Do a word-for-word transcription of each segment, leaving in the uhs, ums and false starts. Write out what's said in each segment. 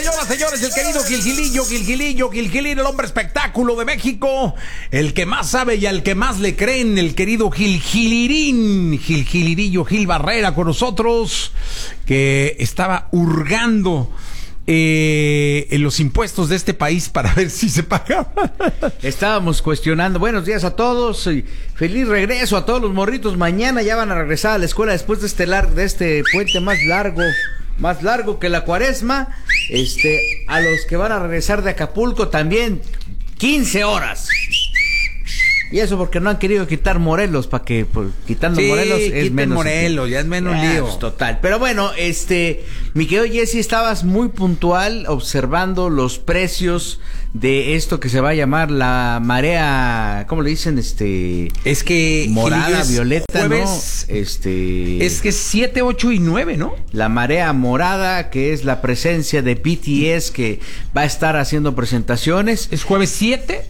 señoras, señores, el querido Gilgilillo, Gilgilillo, Gilgilín, el hombre espectáculo de México, el que más sabe y al que más le creen, el querido Gilgilirín, Gilgilirillo, Gil Barrera con nosotros, que estaba hurgando Eh, en los impuestos de este país para ver si se pagaba. Estábamos cuestionando. Buenos días a todos y feliz regreso a todos los morritos. Mañana ya van a regresar a la escuela después de este lar de este puente más largo, más largo que la cuaresma. Este, a los que van a regresar de Acapulco también quince horas. Y eso porque no han querido quitar Morelos, para que por, quitando sí, Morelos es menos Morelos, ya es menos ya, lío. Pues, total. Pero bueno, este, mi querido Jesse, estabas muy puntual observando los precios de esto que se va a llamar la marea, ¿cómo le dicen? Este, es que morada, es violeta, jueves, ¿no? Este, es que es siete, ocho y nueve, ¿no? La marea morada, que es la presencia de B T S, que va a estar haciendo presentaciones. Es jueves siete,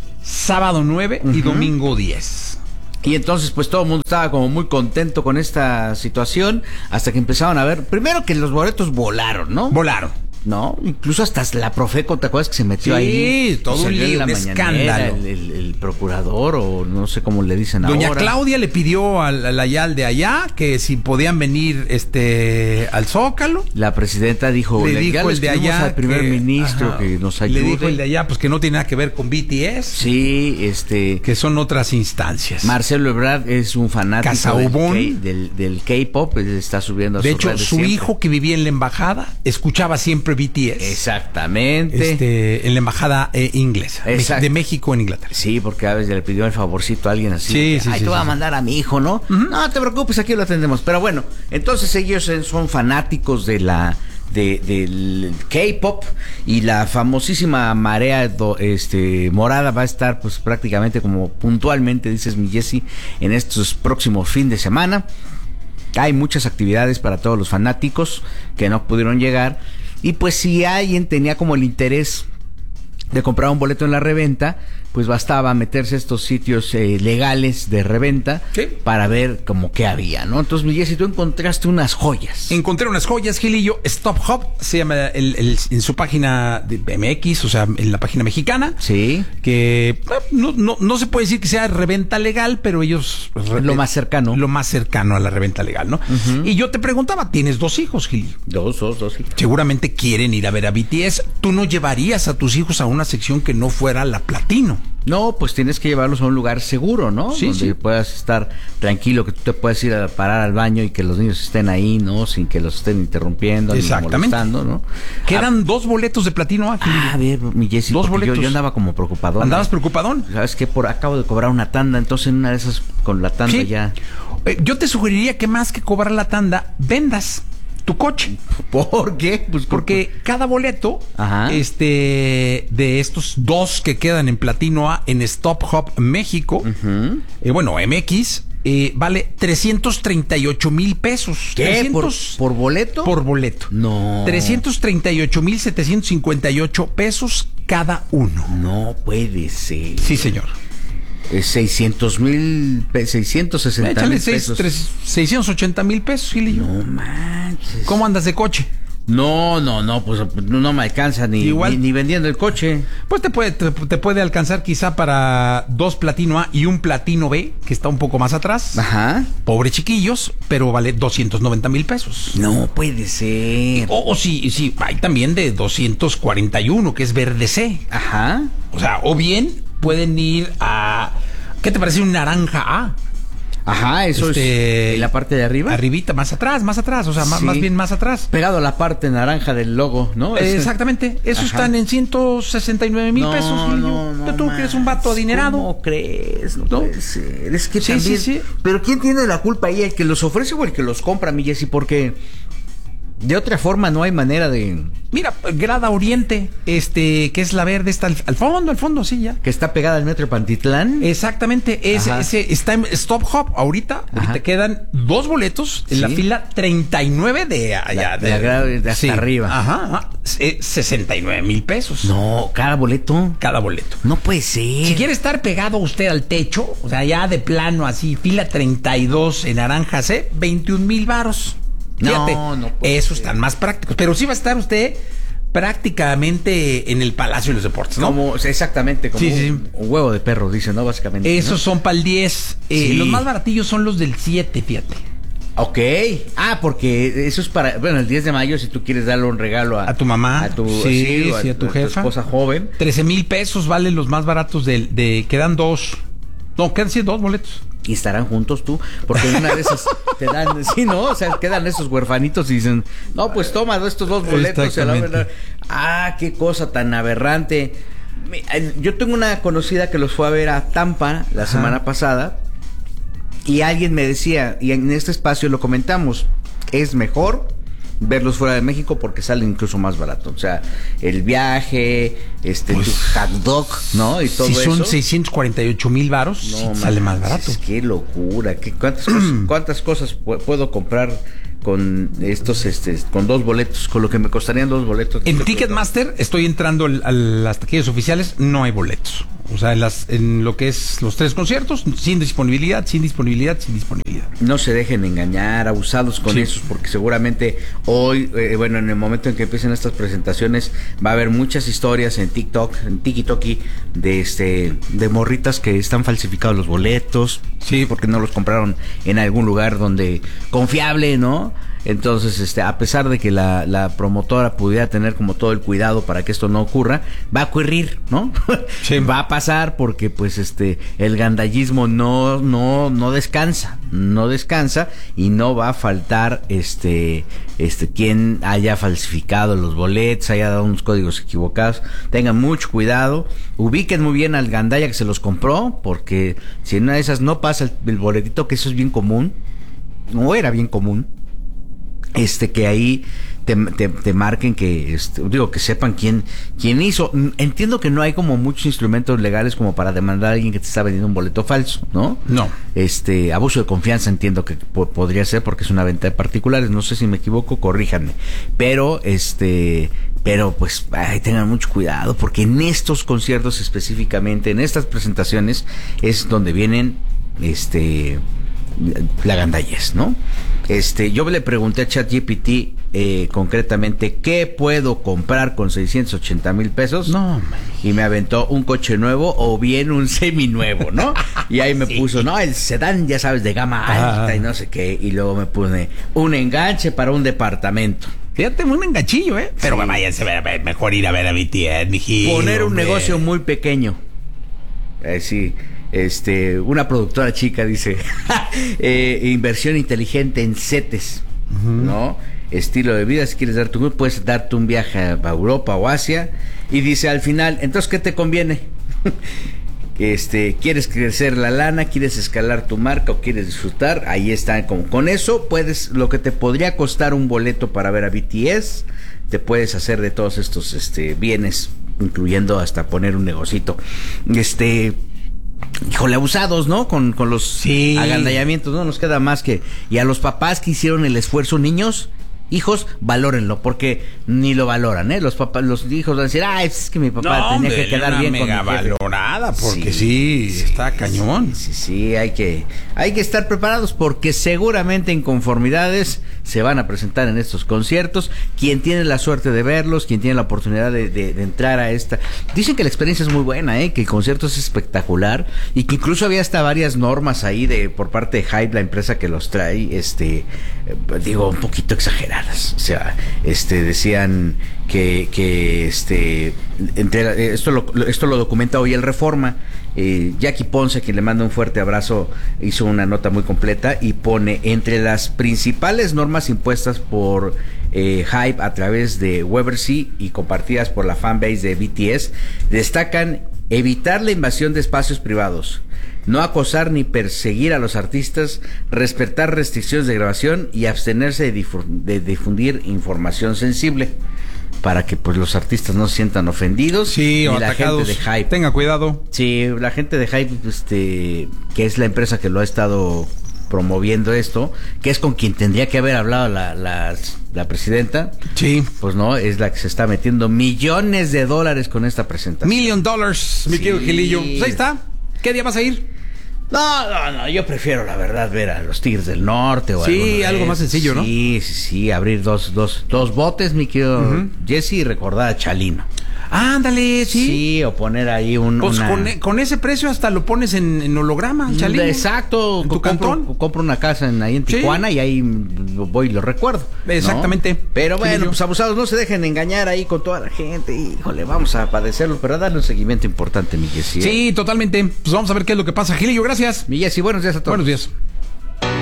sábado nueve uh-huh. y domingo diez. Y entonces pues todo el mundo estaba como muy contento con esta situación hasta que empezaron a ver, primero que los boletos volaron, ¿no? Volaron. No, incluso hasta la Profeco, ¿te acuerdas que se metió sí, ahí? Sí, todo un lío, un escándalo. El, el, el procurador, o no sé cómo le dicen Doña ahora. Doña Claudia le pidió al, al Ayal de allá que si podían venir este al Zócalo. La presidenta dijo, le dijo el de allá al primer que, ministro ajá, que nos ayude. Le dijo el de allá pues que no tiene nada que ver con B T S. Sí, este. Que son otras instancias. Marcelo Ebrard es un fanático del, del, del K-pop, está subiendo a De sus hecho, redes su siempre. hijo que vivía en la embajada escuchaba siempre B T S. Exacto. Exactamente. Este, en la embajada eh, inglesa. Exacto. De México en Inglaterra. Sí, porque a veces le pidió el favorcito a alguien así. Sí, que, sí, Ay, sí, te voy sí, a mandar a mi hijo, ¿no? Uh-huh. No te preocupes, aquí lo atendemos. Pero bueno, entonces ellos son fanáticos de la de, del K-pop y la famosísima marea do, este morada va a estar pues prácticamente como puntualmente, dices mi Jesse, en estos próximos fines de semana. Hay muchas actividades para todos los fanáticos que no pudieron llegar. Y pues si alguien tenía como el interés de comprar un boleto en la reventa, pues bastaba meterse a estos sitios eh, legales de reventa ¿sí? para ver como qué había, ¿no? Entonces, Miguel, si tú encontraste unas joyas. Encontré unas joyas, Gilillo. Stop Hop se llama el, el, en su página de M X, o sea, en la página mexicana. Sí. Que no, no, no se puede decir que sea reventa legal, pero ellos... Re, lo más cercano. Lo más cercano a la reventa legal, ¿no? Uh-huh. Y yo te preguntaba, tienes dos hijos, Gilillo. Dos, dos, dos hijos. Seguramente quieren ir a ver a B T S. ¿Tú no llevarías a tus hijos a una sección que no fuera la platino? No, pues tienes que llevarlos a un lugar seguro, ¿no? Sí, donde sí. puedas estar tranquilo, que tú te puedas ir a parar al baño y que los niños estén ahí, ¿no? Sin que los estén interrumpiendo, exactamente, ni molestando, ¿no? Quedan ah, dos boletos de platino. Ah, ah, a ver, mi Jessy, dos boletos. Yo, yo andaba como preocupadón. ¿Andabas preocupadón? ¿Sabes qué? Por acabo de cobrar una tanda, entonces en una de esas con la tanda sí. ya. Eh, yo te sugeriría que más que cobrar la tanda, vendas tu coche. ¿Por qué? Pues porque por... cada boleto, ajá, este, de estos dos que quedan en Platino A en Stop Hop México, uh-huh. eh, bueno, M X, eh, vale trescientos treinta y ocho mil pesos. ¿Qué? trescientos ¿Por, ¿Por boleto? Por boleto. No. trescientos treinta y ocho mil setecientos cincuenta y ocho pesos cada uno. No puede ser. Sí, señor. seiscientos mil, seiscientos sesenta mil pesos. seiscientos ochenta mil pesos, Gilillo. No manches. ¿Cómo andas de coche? No, no, no, pues no me alcanza ni, ni, ni vendiendo el coche. Pues te puede, te, te puede alcanzar quizá para dos Platino A y un Platino B, que está un poco más atrás. Ajá. Pobre chiquillos, pero vale doscientos noventa mil pesos. No puede ser. O, o sí, sí, hay también de doscientos cuarenta y uno, que es verde C. Ajá. O sea, o bien pueden ir a... ¿Qué te parece un naranja A? Ajá, eso este, es en la parte de arriba. Arribita, más atrás, más atrás, o sea, sí. más, más bien más atrás. Pegado a la parte naranja del logo, ¿no? Eh, exactamente, esos están en ciento sesenta y nueve mil pesos. No, no, tú más. que eres un vato adinerado. ¿Cómo crees? No, ¿no? Puede ser. Es que sí, también... sí, sí. Pero ¿quién tiene la culpa ahí? ¿El que los ofrece o el que los compra, mi Jessy? Porque de otra forma no hay manera de... Mira, Grada Oriente, este, que es la verde, está al, al fondo, al fondo, sí, ya. Que está pegada al Metro Pantitlán. Exactamente, ese, ese está en Stop Hop ahorita. Ajá. Ahorita quedan dos boletos en ¿sí? la fila treinta y nueve de allá. La, de, de, de, de hasta sí. arriba. Ajá, ajá. sesenta y nueve mil pesos. No, cada boleto. Cada boleto. No puede ser. Si quiere estar pegado usted al techo, o sea, ya de plano así, fila treinta y dos en naranja C, veintiún mil varos. Fíjate, no, no esos están más prácticos. Pero sí va a estar usted prácticamente en el Palacio de los Deportes, ¿no? Como, exactamente, como Sí, un, sí. un huevo de perro, dicen, ¿no? Básicamente. Esos ¿no? son para el diez. Eh, Sí. Los más baratillos son los del siete, fíjate. Ok. Ah, porque eso es para, bueno, el diez de mayo, si tú quieres darle un regalo a, A tu mamá. a tu, Sí, o sí, a tu jefa. esposa joven. trece mil pesos valen los más baratos de, de... Quedan dos. No, quedan sí, dos boletos. Y estarán juntos tú, porque en una de esas te dan, sí, ¿no? O sea, quedan esos huerfanitos y dicen, no, pues toma estos dos boletos. Y a la verdad, ah, qué cosa tan aberrante. Yo tengo una conocida que los fue a ver a Tampa la Ajá. semana pasada. Y alguien me decía, y en este espacio lo comentamos, es mejor verlos fuera de México porque salen incluso más barato. O sea, el viaje, este, pues, tu hot dog, ¿no? Y todo si eso. Si son seiscientos cuarenta y ocho mil varos, no, sí, man, sale más barato. Es, qué locura. ¿Qué, cuántas, cosas, ¿Cuántas cosas puedo comprar con estos, este, con dos boletos? Con lo que me costarían dos boletos. En Ticketmaster estoy entrando a las taquillas oficiales, no hay boletos. O sea, en, las, en lo que es los tres conciertos, sin disponibilidad, sin disponibilidad, sin disponibilidad. No se dejen engañar, abusados con sí. esos, porque seguramente hoy, eh, bueno, en el momento en que empiecen estas presentaciones, va a haber muchas historias en TikTok, en TikToki, de este, de morritas que están falsificados los boletos, sí, porque no los compraron en algún lugar donde confiable, ¿no? Entonces, este, a pesar de que la, la promotora pudiera tener como todo el cuidado para que esto no ocurra, va a ocurrir, ¿no? Sí. Va a pasar porque, pues, este, el gandallismo no, no, no descansa, no descansa y no va a faltar, este, este, quien haya falsificado los boletos, haya dado unos códigos equivocados. Tengan mucho cuidado, ubiquen muy bien al gandalla que se los compró, porque si en una de esas no pasa el, el boletito, que eso es bien común, no era bien común. Este, que ahí te, te, te marquen que, este, digo, que sepan quién, quién hizo. Entiendo que no hay como muchos instrumentos legales como para demandar a alguien que te está vendiendo un boleto falso, ¿no? No. Este, abuso de confianza entiendo que po- podría ser porque es una venta de particulares, no sé si me equivoco, corríjanme. Pero, este, pero pues, ay, tengan mucho cuidado porque en estos conciertos específicamente, en estas presentaciones, es donde vienen, este, la gandallez, ¿no? Este, yo le pregunté a ChatGPT eh, concretamente qué puedo comprar con seiscientos ochenta mil pesos. No, y me aventó un coche nuevo o bien un seminuevo, ¿no? Y ahí me sí. puso, no, el sedán, ya sabes, de gama alta ah. y no sé qué. Y luego me pone un enganche para un departamento. Fíjate, un enganchillo, ¿eh? Pero sí. váyanse a ver, mejor ir a ver a B T S, mijito. Poner un hombre. negocio muy pequeño. Eh, sí. Este, una productora chica dice, eh, inversión inteligente en setes, uh-huh. ¿no? Estilo de vida, si quieres darte un, puedes darte un viaje a Europa o Asia, y dice al final, entonces, ¿qué te conviene? Este, ¿quieres crecer la lana? ¿Quieres escalar tu marca o quieres disfrutar? Ahí está, como con eso puedes, lo que te podría costar un boleto para ver a B T S, te puedes hacer de todos estos, este, bienes, incluyendo hasta poner un negocito. Este... Híjole, abusados, ¿no? Con, con los sí. agandallamientos, no nos queda más que... Y a los papás que hicieron el esfuerzo, niños, hijos, valórenlo, porque ni lo valoran, ¿eh? Los papás, los hijos van a decir, ay, es que mi papá no, tenía hombre, que quedar una bien mega con mi jefe. valorada, porque sí, sí, sí está sí, cañón. Sí, sí, sí, hay que, hay que estar preparados porque seguramente inconformidades se van a presentar en estos conciertos. Quien tiene la suerte de verlos, quien tiene la oportunidad de, de, de entrar a esta... Dicen que la experiencia es muy buena, ¿eh? Que el concierto es espectacular y que incluso había hasta varias normas ahí de por parte de Hype, la empresa que los trae, este, eh, digo, un poquito exageradas. O sea, este, decían que, que este, entre, esto lo, esto lo documenta hoy el Reforma. Eh, Jackie Ponce, quien le manda un fuerte abrazo, hizo una nota muy completa y pone entre las principales normas impuestas por eh, Hype a través de Webersea y compartidas por la fanbase de B T S, destacan evitar la invasión de espacios privados, no acosar ni perseguir a los artistas, respetar restricciones de grabación y abstenerse de, difu- de difundir información sensible, para que pues los artistas no se sientan ofendidos. Sí, o la atacados. Gente de Hype. Tenga cuidado. Sí, la gente de Hype, este, que es la empresa que lo ha estado promoviendo esto, que es con quien tendría que haber hablado la, la, la presidenta. Sí. Pues no, es la que se está metiendo millones de dólares con esta presentación. Million dollars, mi querido sí. Gilillo. Pues ahí está. ¿Qué día vas a ir? No, no, no, yo prefiero la verdad ver a los Tigres del Norte o sí, algo más sencillo, ¿no? Sí, sí, sí, abrir dos, dos, dos botes, mi querido uh-huh. Jesse, y recordar a Chalino. Ándale, sí. Sí, o poner ahí un... Pues una... con, con ese precio hasta lo pones en, en holograma, Chalino. Exacto. ¿En tu compro, cantón? Compro una casa en, ahí en Tijuana sí. y ahí voy y lo recuerdo. Exactamente. ¿No? Pero bueno, pues abusados, no se dejen engañar ahí con toda la gente. Híjole, vamos a padecerlo, pero a darle un seguimiento importante, mi Jessy. ¿eh? Sí, totalmente. Pues vamos a ver qué es lo que pasa. Gilillo, gracias. Mi Jessy, buenos días a todos. Buenos días.